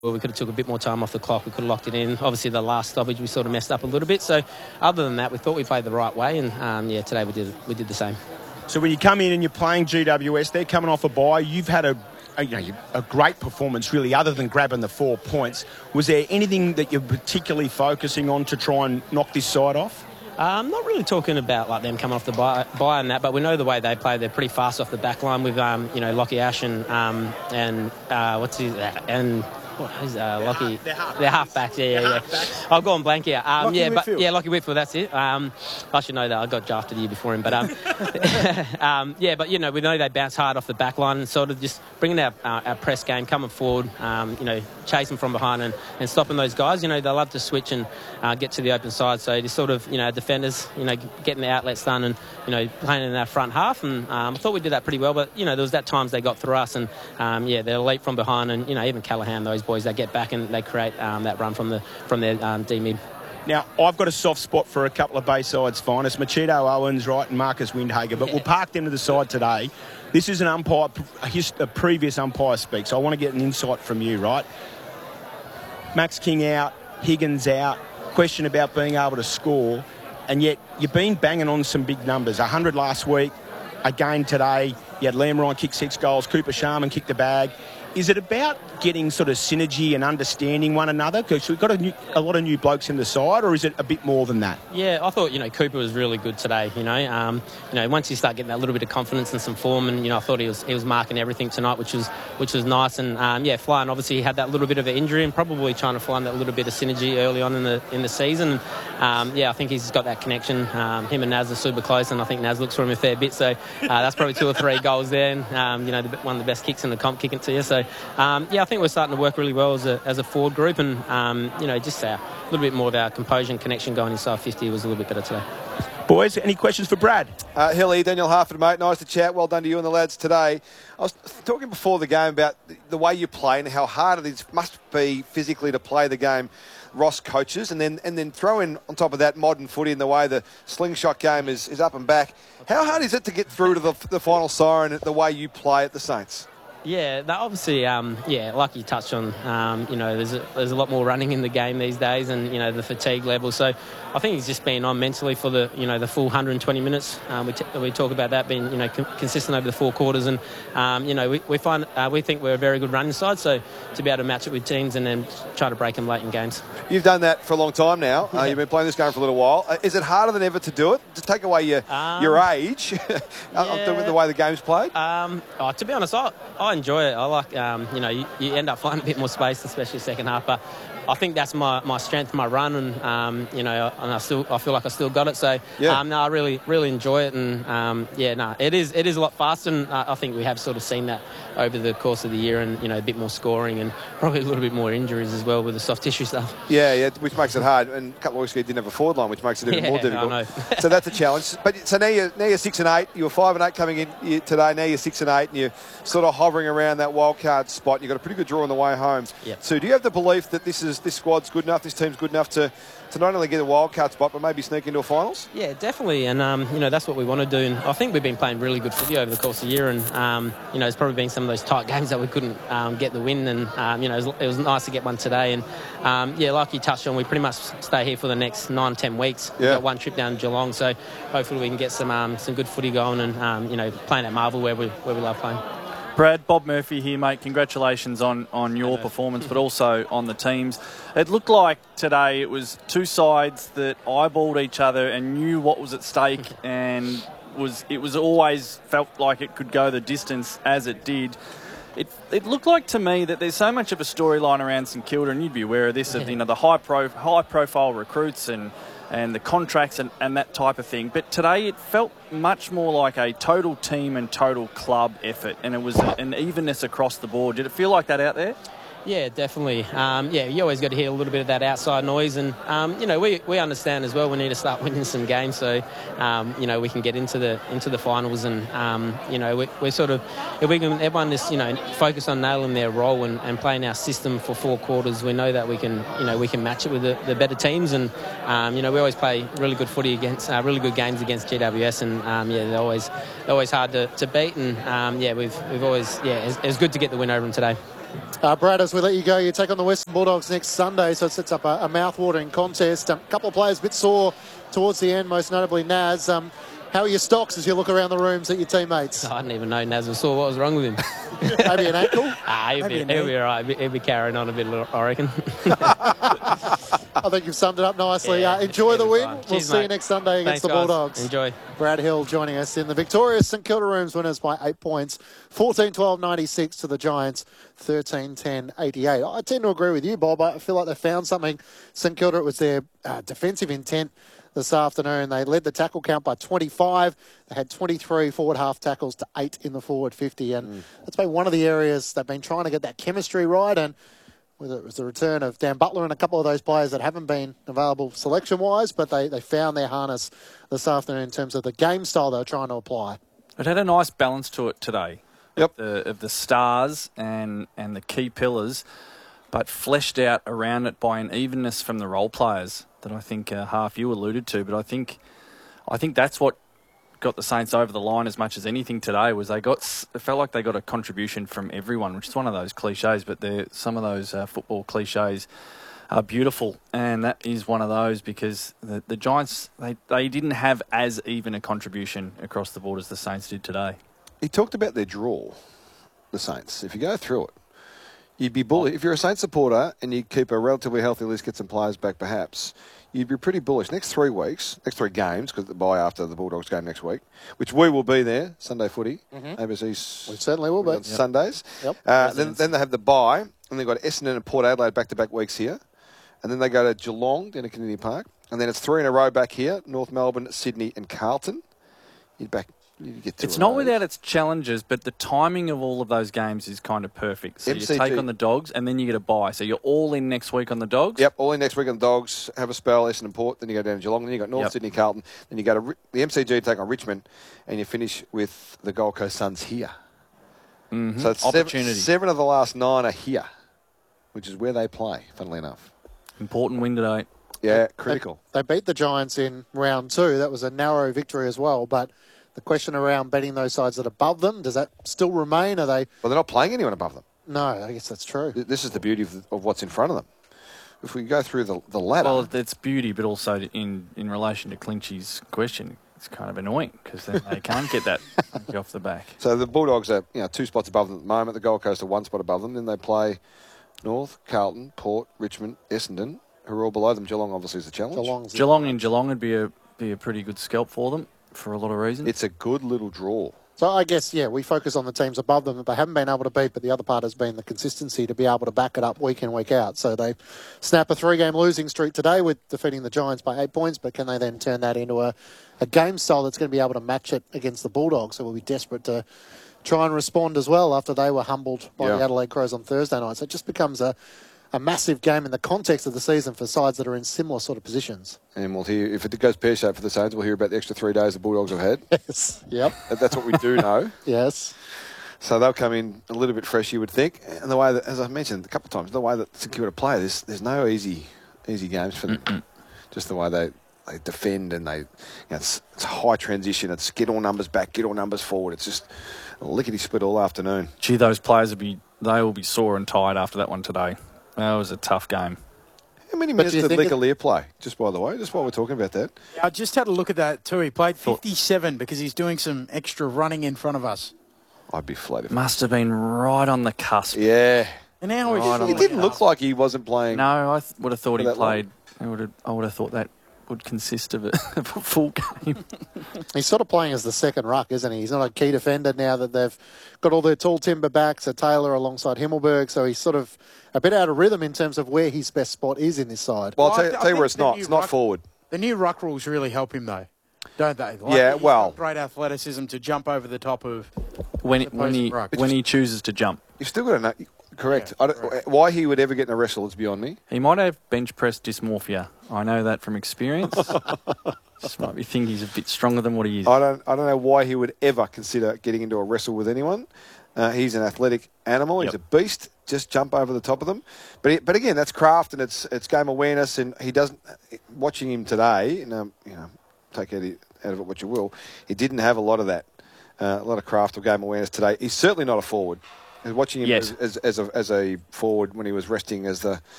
Well, we could have took a bit more time off the clock. We could have locked it in. Obviously, the last stoppage, we sort of messed up a little bit. So other than that, we thought we played the right way. And, today we did the same. So when you come in and you're playing GWS, they're coming off a bye. You've had a great performance, really, other than grabbing the 4 points. Was there anything that you're particularly focusing on to try and knock this side off? I'm not really talking about like them coming off the bye and that, but we know the way they play. They're pretty fast off the back line with Lockie Ash and Lockie. They're halfbacks. Yeah. I'll go on blank here. Lockie Whitfield. That's it. I should know that. I got drafted the year before him, but we know they bounce hard off the back line and sort of just bringing our press game, coming forward, chasing from behind and stopping those guys. They love to switch and get to the open side. So just sort of defenders, getting the outlets done and playing in our front half. And I thought we did that pretty well. But there was that times they got through us and they're elite from behind and even Callaghan, those boys, they get back and they create that run from their D mid. Now, I've got a soft spot for a couple of Bayside's finest, Machito Owens, right, and Marcus Windhager, but we'll park them to the side today. This is an umpire, a previous umpire speak, so I want to get an insight from you, right? Max King out, Higgins out, question about being able to score, and yet you've been banging on some big numbers. 100 last week, again today. You had Liam Ryan kick 6 goals, Cooper Sharman kick the bag. Is it about getting sort of synergy and understanding one another? Because we've got a lot of new blokes in the side, or is it a bit more than that? Yeah, I thought, Cooper was really good today, once you start getting that little bit of confidence and some form, and, I thought he was marking everything tonight, which was nice. And, Flying, obviously, he had that little bit of an injury and probably trying to find that little bit of synergy early on in the season. I think he's got that connection. Him and Naz are super close, and I think Naz looks for him a fair bit. So that's probably 2 or 3 goals there. And, one of the best kicks in the comp, kicking to you. So, I think we're starting to work really well as a forward group, and just a little bit more of our composure and connection going inside 50 was a little bit better today. Boys, any questions for Brad? Hilly, Daniel Harford, mate. Nice to chat. Well done to you and the lads today. I was talking before the game about the way you play and how hard it must be physically to play the game. Ross coaches, and then throw in on top of that modern footy and the way the slingshot game is up and back. How hard is it to get through to the final siren the way you play at the Saints? Yeah, obviously, like you touched on, there's a lot more running in the game these days, and the fatigue level. So I think he's just been on mentally for the the full 120 minutes. We talk about that being consistent over the 4 quarters, and we think we're a very good running side. So to be able to match it with teams and then try to break them late in games. You've done that for a long time now. You've been playing this game for a little while. Is it harder than ever to do it? To take away your age, the way the game's played? To be honest, I enjoy it. I like, you end up finding a bit more space, especially second half. But I think that's my strength, my run, and and I feel like I still got it. So I really enjoy it, and it is a lot faster, and I think we have sort of seen that over the course of the year, and a bit more scoring and probably a little bit more injuries as well with the soft tissue stuff. Yeah, which makes it hard. And a couple of weeks ago you didn't have a forward line, which makes it even more difficult. I know. So that's a challenge. But so now you're 6 and 8. You were 5 and 8 coming in today. Now you're 6 and 8, and you're sort of hovering around that wild card spot. You've got a pretty good draw on the way home. Yep. So do you have the belief that this squad's good enough, this team's good enough to not only get a wild card spot but maybe sneak into a finals? Yeah, definitely, and that's what we want to do. And I think we've been playing really good footy over the course of the year, and it's probably been some of those tight games that we couldn't get the win, and it was nice to get one today. And like you touched on, we pretty much stay here for the next 9-10 weeks. We've got one trip down to Geelong, so hopefully we can get some good footy going, and playing at Marvel where we love playing. Brad, Bob Murphy here, mate. Congratulations on your performance, but also on the teams. It looked like today it was 2 sides that eyeballed each other and knew what was at stake, and it was always felt like it could go the distance as it did. It looked like to me that there's so much of a storyline around St Kilda, and you'd be aware of this, of the high profile recruits and the contracts and that type of thing. But today it felt much more like a total team and total club effort, and it was an evenness across the board. Did it feel like that out there? Yeah, definitely. You always got to hear a little bit of that outside noise, and we understand as well. We need to start winning some games so we can get into the finals, and we're sort of, if we can, everyone just focus on nailing their role and playing our system for 4 quarters. We know that we can match it with the better teams, and we always play really good footy against really good games against GWS, and they're always hard to beat, and we've always it was good to get the win over them today. Brad, as we let you go, you take on the Western Bulldogs next Sunday, so it sets up a mouth-watering contest. A couple of players a bit sore towards the end, most notably Naz. How are your stocks as you look around the rooms at your teammates? I didn't even know Naz was sore. What was wrong with him? Maybe an ankle? He'll be all right. He'll be carrying on a bit, I reckon. I think you've summed it up nicely. Yeah, enjoy the win. Cheers, we'll see you next Sunday against the guys. Bulldogs. Enjoy. Brad Hill joining us in the victorious St Kilda Rooms, winners by 8 points, 14-12-96 to the Giants, 13-10-88. I tend to agree with you, Bob. I feel like they found something. St Kilda, it was their defensive intent this afternoon. They led the tackle count by 25. They had 23 forward half tackles to 8 in the forward 50. And that's been one of the areas they've been trying to get that chemistry right. And whether it was the return of Dan Butler and a couple of those players that haven't been available selection-wise, but they found their harness this afternoon in terms of the game style they were trying to apply. It had a nice balance to it today. Yep. Of the stars and the key pillars, but fleshed out around it by an evenness from the role players that I think half you alluded to. But I think that's what got the Saints over the line as much as anything today. Was it felt like they got a contribution from everyone, which is one of those cliches. But some of those football cliches are beautiful, and that is one of those because the Giants they didn't have as even a contribution across the board as the Saints did today. He talked about their draw, the Saints. If you go through it, you'd be bullish. If you're a Saints supporter and you keep a relatively healthy list, get some players back perhaps, you'd be pretty bullish. Next 3 weeks, next 3 games, because the bye after the Bulldogs game next week, which we will be there, Sunday footy, ABC's. We certainly will be. On Sundays. Yep. Then they have the bye, and they've got Essendon and Port Adelaide back-to-back weeks here. And then they go to Geelong, down at Kennedy Park. And then it's 3 in a row back here, North Melbourne, Sydney and Carlton. You get 2 It's of not those. without its challenges, but the timing of all of those games is kind of perfect. So MCG. you take on the Dogs, and then you get a bye. So you're all in next week on the Dogs. Yep, all in next week on the Dogs, have a spell, Essendon Port, then you go down to Geelong, then you got North Sydney, Carlton, then you go to the MCG, take on Richmond, and you finish with the Gold Coast Suns here. Mm-hmm. So it's Opportunity. 7 of the last 9 are here, which is where they play, funnily enough. Important win today. Yeah, critical. They beat the Giants in round 2. That was a narrow victory as well, but the question around betting those sides that are above them, does that still remain? Are they? Well, they're not playing anyone above them. No, I guess that's true. This is the beauty of what's in front of them. If we go through the ladder... Well, it's beauty, but also in relation to Clinchy's question, it's kind of annoying because then they can't get that off the back. So the Bulldogs are 2 spots above them at the moment. The Gold Coast are 1 spot above them. Then they play North, Carlton, Port, Richmond, Essendon, who are all below them. Geelong obviously is the challenge. Geelong would be a pretty good scalp for them for a lot of reasons. It's a good little draw. So I guess, we focus on the teams above them that they haven't been able to beat, but the other part has been the consistency to be able to back it up week in, week out. So they snap a 3-game losing streak today with defeating the Giants by 8 points, but can they then turn that into a game style that's going to be able to match it against the Bulldogs? So we'll be desperate to try and respond as well after they were humbled by the Adelaide Crows on Thursday night. So it just becomes a massive game in the context of the season for sides that are in similar sort of positions. And we'll hear, if it goes pear-shaped for the Saints, we'll hear about the extra 3 days the Bulldogs have had. Yes, yep. That's what we do know. Yes. So they'll come in a little bit fresh, you would think. And the way that, as I mentioned a couple of times, the way that St Kilda play, there's no easy games for them. Just the way they defend and it's high transition. It's get all numbers back, get all numbers forward. It's just a lickety-split all afternoon. Gee, those players will be sore and tired after that one today. That was a tough game. How many minutes did Lecalier play, just by the way, just while we're talking about that? I just had a look at that too. He played 57 because he's doing some extra running in front of us. I'd be flat. Must have been right on the cusp. Yeah. And now He didn't look like he wasn't playing. No, I would have thought he played. I would have thought that would consist of a full game. He's sort of playing as the second ruck, isn't he? He's not a key defender now that they've got all their tall timber backs, so Taylor alongside Himmelberg, so he's sort of a bit out of rhythm in terms of where his best spot is in this side. Well, I'll tell you where it's not. It's not forward. The new ruck rules really help him, though, don't they? He's got great athleticism to jump over the top of when he chooses to jump. You've still got to know. Correct. Yeah, why he would ever get in a wrestle is beyond me. He might have bench press dysmorphia. I know that from experience. Just might be think he's a bit stronger than what he is. I don't know why he would ever consider getting into a wrestle with anyone. He's an athletic animal. He's a beast. Just jump over the top of them. But again, that's craft and it's game awareness. And he doesn't. Watching him today, take out of it what you will. He didn't have a lot of that. A lot of craft or game awareness today. He's certainly not a forward. And watching him Yes. as a forward when he was resting as the